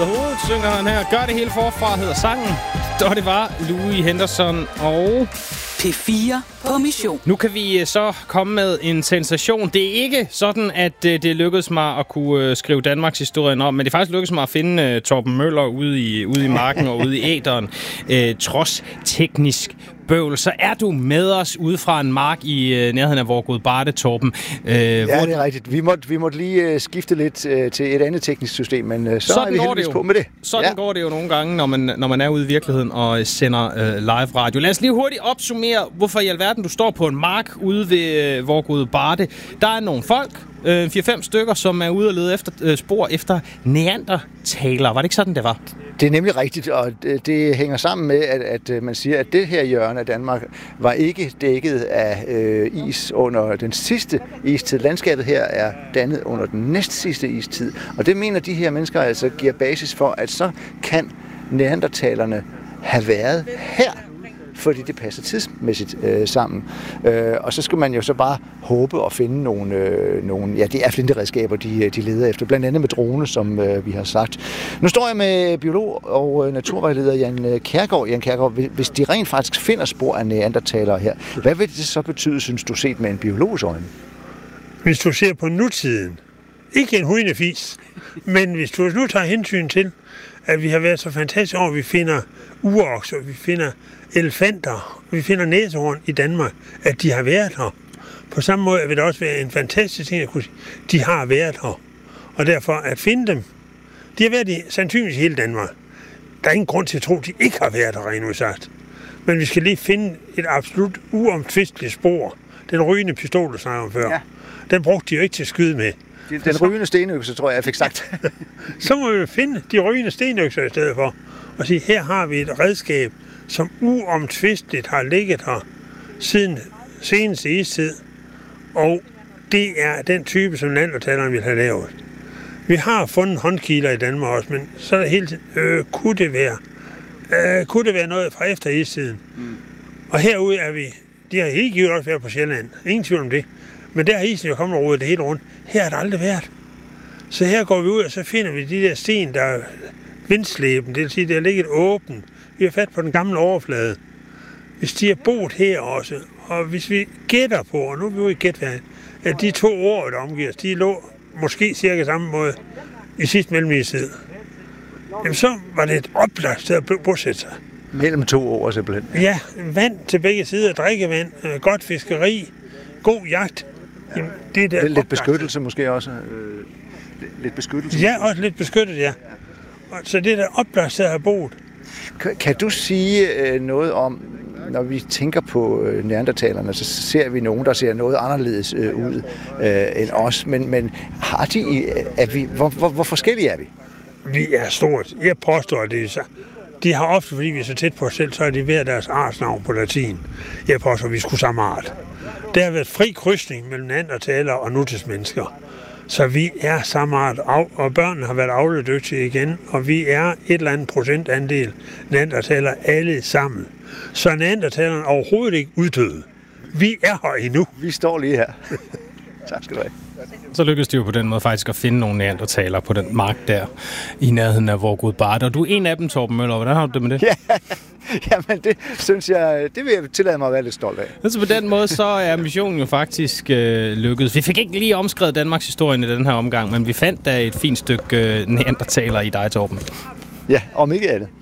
Hovedet synger han her. Gør det hele forfra hedder sangen. Og det var Louis Henderson og P4 på mission. Nu kan vi så komme med en sensation. Det er ikke sådan, at det lykkedes mig at kunne skrive Danmarks historien om, men det er faktisk lykkedes mig at finde Torben Møller ude i marken og ude i æteren. Trods teknisk bøvl, så er du med os ude fra en mark i nærheden af Vorgod-Barde, Torben. Ja, det er rigtigt. Vi måtte lige skifte lidt til et andet teknisk system, men så er vi heldigvis på med det. Sådan går det jo nogle gange, når man er ude i virkeligheden og sender live radio. Lad os lige hurtigt opsummere, hvorfor i alverden du står på en mark ude ved Vorgod-Barde. Der er nogle folk, 4-5 stykker, som er ude og lede efter spor efter neandertalere. Var det ikke sådan, det var? Det er nemlig rigtigt, og det hænger sammen med, at man siger, at det her hjørne af Danmark var ikke dækket af is under den sidste istid. Landskabet her er dannet under den næstsidste istid, og det mener de her mennesker altså giver basis for, at så kan neandertalerne have været her, fordi det passer tidsmæssigt sammen. Og så skal man jo så bare håbe og finde nogle ja, det er flinteredskaber, de leder efter, blandt andet med drone, som vi har sagt. Nu står jeg med biolog og naturvejleder Jan Kjærgaard. Jan Kjærgaard, hvis de rent faktisk finder spor af neandertalere her, hvad vil det så betyde, synes du, set med en biologs øjne? Hvis du ser på nutiden, ikke en hundefis, men hvis du nu tager hensyn til, at vi har været så fantastiske over, at vi finder urokser, vi finder elefanter, vi finder næsehorn i Danmark, at de har været her. På samme måde vil det også være en fantastisk ting, at kunne sige, de har været her. Og derfor at finde dem, de har været i sandsynligvis hele Danmark. Der er ingen grund til at tro, at de ikke har været her, rent udsagt. Men vi skal lige finde et absolut uomtvisteligt spor. Den rygende pistol, du snakkede om før, ja. Den brugte de jo ikke til at skyde med. Den rygende stenøkse, tror jeg fik sagt. Så må vi jo finde de rygende stenøkser i stedet for. Og sige, her har vi et redskab, som uomtvisteligt har ligget her siden seneste istid. Og det er den type, som neandertalerne vil have lavet. Vi har fundet håndkiler i Danmark også, men så er der hele tiden, kunne det være noget fra efter istiden? Og herude er vi, de har helt givet også været på Sjælland, ingen tvivl om det. Men der har isen jo kommet og rodet det hele rundt. Her har det aldrig været. Så her går vi ud, og så finder vi de der sten, der er vindslæben. Det vil sige, der er ligget åbent. Vi har fat på den gamle overflade. Hvis de har boet her også, og hvis vi gætter på, og nu er vi jo ikke gætte, at de 2 år, der omgiver os, de lå måske cirka samme måde i sidste mellemistid. Jamen så var det et oplagt sted at bosætte sig. Mellem 2 år simpelthen. Ja, vand til begge sider, drikkevand, godt fiskeri, god jagt. Jamen, det er lidt beskyttelse måske også. Lidt beskyttelse. Ja, også lidt beskyttet, ja. Så det er der oplagt sted at have boet. Kan du sige noget om, når vi tænker på neandertalerne, så ser vi nogen, der ser noget anderledes ud end os. Men har hvor forskellige er vi? Vi er stort. Jeg påstår, at det er så. De har ofte, fordi vi er så tæt på os selv, så er de ved deres artsnavn på latin. Jeg påstår, at vi skulle samme art. Der har været fri krydsning mellem neandertalere og nutidsmennesker. Så vi er samme art, og børnene har været avledygtige igen, og vi er et eller andet procentandel neandertalere alle sammen. Så neandertalerne overhovedet ikke uddøde. Vi er her endnu. Vi står lige her. Tak skal du have. Så lykkedes det jo på den måde faktisk at finde nogle neandertalere på den mark der i nærheden af Vorgod-Barde. Og du er en af dem, Torben Møller. Hvordan har du det med det? Jamen det synes jeg, det vil jeg tillade mig at være lidt stolt af. Altså på den måde, så er missionen jo faktisk lykkedes. Vi fik ikke lige omskrevet Danmarks historien i den her omgang, men vi fandt da et fint stykke neandertalere i dig, Torben. Ja, om ikke andet.